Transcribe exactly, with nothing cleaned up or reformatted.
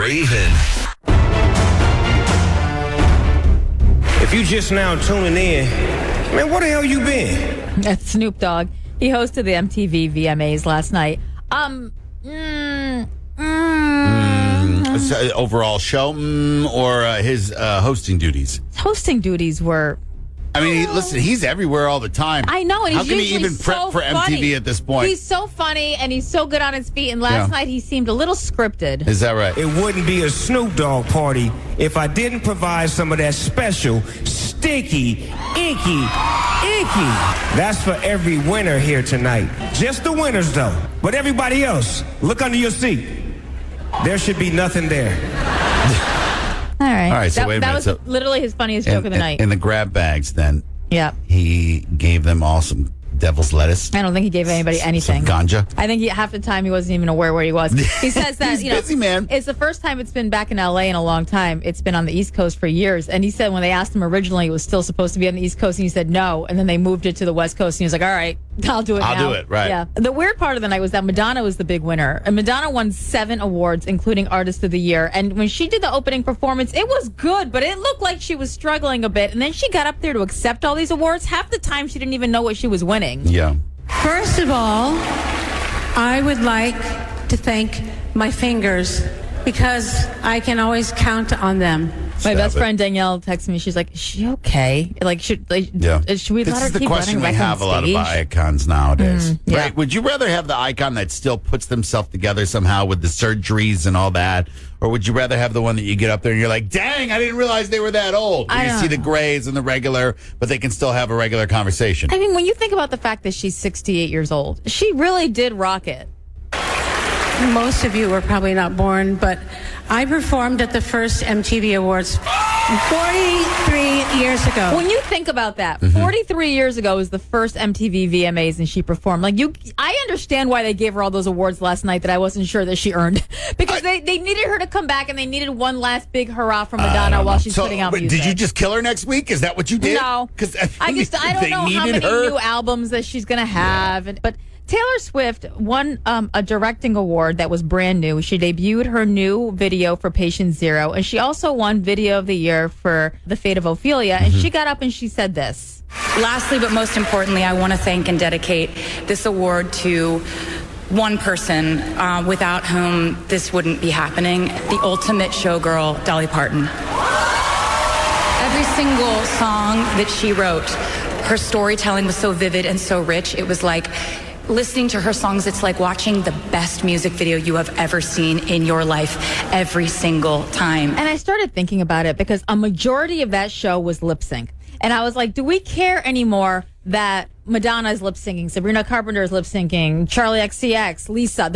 even. If you just now tuning in, man, where the hell you been? That's Snoop Dogg. He hosted the M T V V M As last night. Um, mm, mm, Mm, so, overall show mm, or uh, his uh, hosting duties? hosting duties were. I mean, he, listen, he's everywhere all the time. I know, and How he's can he usually even prep so for funny. M T V at this point? He's so funny, and he's so good on his feet. And last Yeah. night he seemed a little scripted. Is that right? It wouldn't be a Snoop Dogg party if I didn't provide some of that special, sticky, inky, inky. That's for every winner here tonight. Just the winners, though. But everybody else, look under your seat. There should be nothing there. All right. All right, so that, wait a that minute, was so- literally his funniest joke of the night. In the grab bags, then, yeah. he gave them all some devil's lettuce. I don't think he gave anybody anything. Some ganja. I think he, half the time he wasn't even aware where he was. He says that He's you know, busy, man. It's the first time it's been back in L A in a long time. It's been on the East Coast for years. And he said when they asked him originally, it was still supposed to be on the East Coast, and he said no. And then they moved it to the West Coast, and he was like, "All right, I'll do it I'll now." do it, right. Yeah. The weird part of the night was that Madonna was the big winner, and Madonna won seven awards, including Artist of the Year. And when she did the opening performance, it was good, but it looked like she was struggling a bit. And then she got up there to accept all these awards. Half the time, she didn't even know what she was winning. Yeah. First of all, I would like to thank my fingers because I can always count on them. My Stop best it. friend Danielle texted me. She's like, "Is she okay? Like, should like, Yeah. should we this let her is the keep question running we back have on a lot of stage?" icons nowadays. Mm, yeah. Right? Would you rather have the icon that still puts themselves together somehow with the surgeries and all that? Or would you rather have the one that you get up there and you're like, dang, I didn't realize they were that old? Or I you don't see the know. grays and the regular, but they can still have a regular conversation. I mean, when you think about the fact that she's sixty-eight years old, she really did rock it. Most of you were probably not born, but I performed at the first M T V Awards forty-three years ago. When you think about that, Mm-hmm. forty-three years ago was the first M T V V M As, and she performed. Like you, I understand why they gave her all those awards last night that I wasn't sure that she earned, because they, they needed her to come back and they needed one last big hurrah from Madonna while she's So, putting out but music. Did you just kill her next week? Is that what you did? No, because I just I don't they know how needed many her. new albums that she's gonna have, and, but. Taylor Swift won um, a directing award that was brand new. She debuted her new video for Patient Zero, and she also won Video of the Year for The Fate of Ophelia. And Mm-hmm. she got up and she said this. Lastly, but most importantly, I want to thank and dedicate this award to one person uh, without whom this wouldn't be happening, the ultimate showgirl, Dolly Parton. Every single song that she wrote, her storytelling was so vivid and so rich. It was like listening to her songs, it's like watching the best music video you have ever seen in your life every single time. And I started thinking about it because a majority of that show was lip sync. And I was like, do we care anymore that Madonna is lip syncing, Sabrina Carpenter is lip syncing, Charlie X C X, Lisa?